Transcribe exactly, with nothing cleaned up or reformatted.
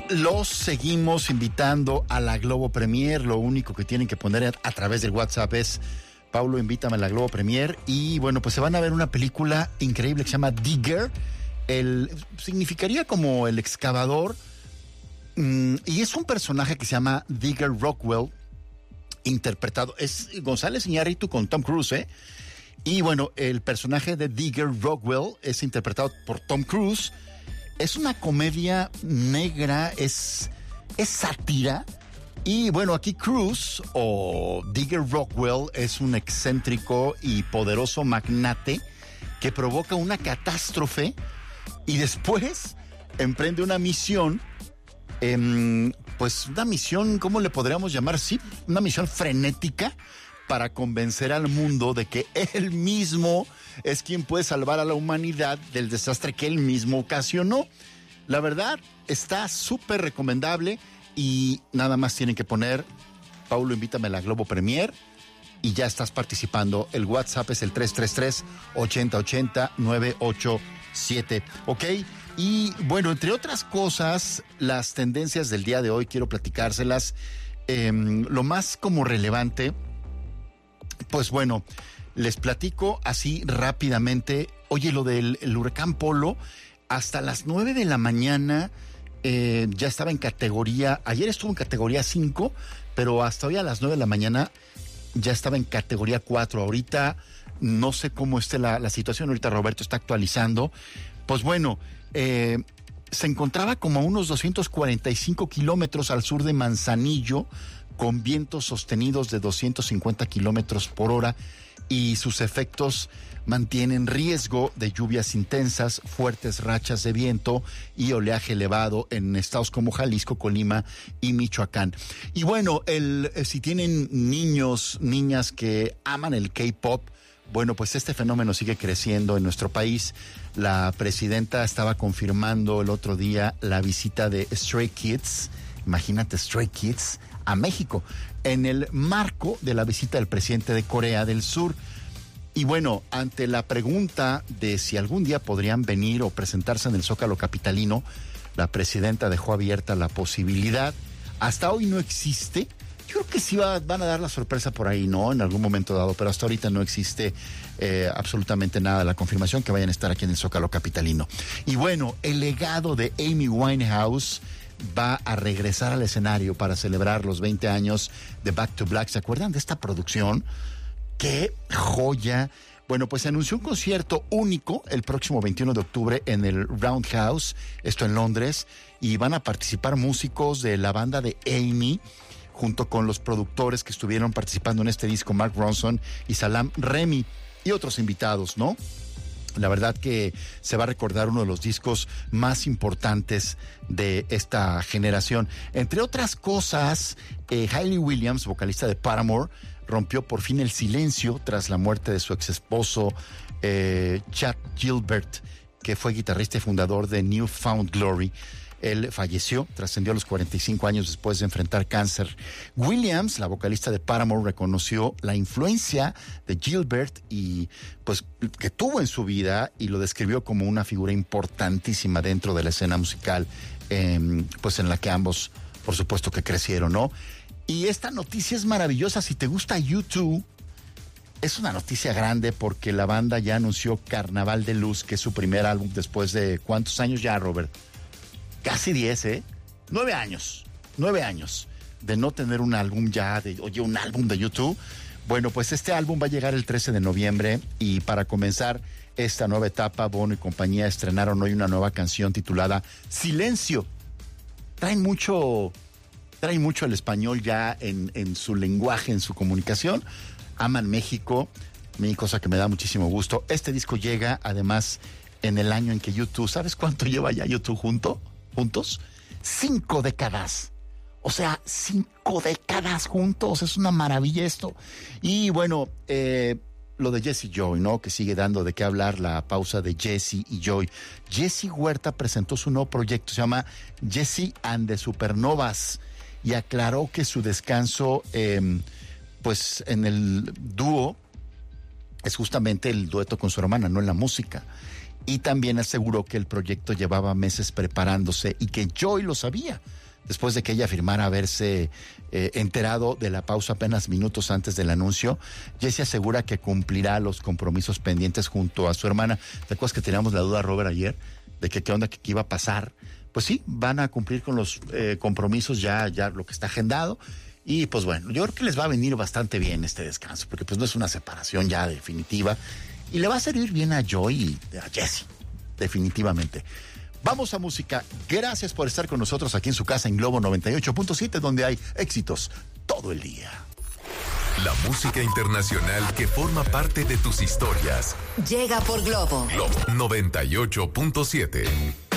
Los seguimos invitando a la Globo Premier. Lo único que tienen que poner a través del WhatsApp es: Paulo, invítame a la Globo Premier. Y bueno, pues se van a ver una película increíble que se llama Digger. El, significaría como el excavador. Mm, y es un personaje que se llama Digger Rockwell, interpretado, es González Iñárritu con Tom Cruise, ¿eh? Y bueno, el personaje de Digger Rockwell es interpretado por Tom Cruise. Es una comedia negra, es, es sátira. Y bueno, aquí Cruise, o Digger Rockwell, es un excéntrico y poderoso magnate que provoca una catástrofe y después emprende una misión, eh, pues una misión, ¿cómo le podríamos llamar? Sí, una misión frenética para convencer al mundo de que él mismo es quien puede salvar a la humanidad del desastre que él mismo ocasionó. La verdad, está súper recomendable y nada más tienen que poner: Paulo, invítame a la Globo Premier, y ya estás participando. El WhatsApp es el tres tres tres, ochenta ochenta, nueve ocho siete. ¿Ok? Y bueno, entre otras cosas, las tendencias del día de hoy quiero platicárselas. Eh, lo más como relevante, pues bueno, les platico así rápidamente. Oye, lo del el huracán Polo, hasta las nueve de la mañana eh, ya estaba en categoría, ayer estuvo en categoría cinco, pero hasta hoy a las nueve de la mañana ya estaba en categoría cuatro. Ahorita no sé cómo esté la, la situación, ahorita Roberto está actualizando. Pues bueno, eh, se encontraba como a unos doscientos cuarenta y cinco kilómetros al sur de Manzanillo, con vientos sostenidos de doscientos cincuenta kilómetros por hora, y sus efectos mantienen riesgo de lluvias intensas, fuertes rachas de viento y oleaje elevado en estados como Jalisco, Colima y Michoacán. Y bueno, el, si tienen niños, niñas que aman el K-pop, bueno, pues este fenómeno sigue creciendo en nuestro país. La presidenta estaba confirmando el otro día la visita de Stray Kids, imagínate, Stray Kids, a México, en el marco de la visita del presidente de Corea del Sur. Y bueno, ante la pregunta de si algún día podrían venir o presentarse en el Zócalo capitalino, la presidenta dejó abierta la posibilidad. Hasta hoy no existe. Yo creo que sí va, van a dar la sorpresa por ahí, ¿no? En algún momento dado, pero hasta ahorita no existe eh, absolutamente nada de la confirmación que vayan a estar aquí en el Zócalo capitalino. Y bueno, el legado de Amy Winehouse va a regresar al escenario para celebrar los veinte años de Back to Black. ¿Se acuerdan de esta producción? ¡Qué joya! Bueno, pues se anunció un concierto único el próximo veintiuno de octubre en el Roundhouse, esto en Londres, y van a participar músicos de la banda de Amy, junto con los productores que estuvieron participando en este disco, Mark Ronson y Salam Remy, y otros invitados, ¿no? La verdad que se va a recordar uno de los discos más importantes de esta generación. Entre otras cosas, eh, Hayley Williams, vocalista de Paramore, rompió por fin el silencio tras la muerte de su ex esposo, eh, Chad Gilbert, que fue guitarrista y fundador de New Found Glory. Él falleció, trascendió a los cuarenta y cinco años después de enfrentar cáncer. Williams, la vocalista de Paramore, reconoció la influencia de Gilbert y pues que tuvo en su vida, y lo describió como una figura importantísima dentro de la escena musical, eh, pues en la que ambos, por supuesto, que crecieron, ¿no? Y esta noticia es maravillosa. Si te gusta U dos, es una noticia grande porque la banda ya anunció Carnaval de Luz, que es su primer álbum después de ¿cuántos años ya, Robert? Casi diez, ¿eh? Nueve años, nueve años de no tener un álbum ya, de, oye, un álbum de U dos. Bueno, pues este álbum va a llegar el trece de noviembre, y para comenzar esta nueva etapa, Bono y compañía estrenaron hoy una nueva canción titulada Silencio. Traen mucho, traen mucho el español ya en, en su lenguaje, en su comunicación. Aman México, mi cosa que me da muchísimo gusto. Este disco llega además en el año en que U dos, ¿sabes cuánto lleva ya U dos junto? juntos, cinco décadas. O sea, cinco décadas juntos. Es una maravilla esto. Y bueno, eh, lo de Jesse Joy, ¿no? Que sigue dando de qué hablar, la pausa de Jesse y Joy. Jesse Huerta presentó su nuevo proyecto, se llama Jesse and the Supernovas, y aclaró que su descanso, eh, pues en el dúo, es justamente el dueto con su hermana, no en la música. y también aseguró que el proyecto llevaba meses preparándose y que Joy lo sabía. Después de que ella afirmara haberse eh, enterado de la pausa apenas minutos antes del anuncio, Jessie asegura que cumplirá los compromisos pendientes junto a su hermana. ¿Te acuerdas que teníamos la duda, Robert, ayer, de que qué onda, que qué iba a pasar? Pues sí, van a cumplir con los eh, compromisos, ya, ya lo que está agendado. Y pues bueno, yo creo que les va a venir bastante bien este descanso, porque pues no es una separación ya definitiva. Y le va a servir bien a Joy y a Jessie, definitivamente. Vamos a música. Gracias por estar con nosotros aquí en su casa en Globo noventa y ocho punto siete, donde hay éxitos todo el día. La música internacional que forma parte de tus historias. Llega por Globo. Globo noventa y ocho punto siete.